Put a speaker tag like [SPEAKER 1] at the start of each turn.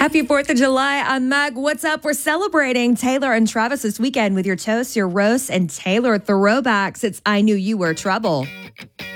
[SPEAKER 1] Happy 4th of July. I'm Meg. What's up? We're celebrating Taylor and Travis this weekend with your toasts, your roasts, and Taylor throwbacks. It's I Knew You Were Trouble.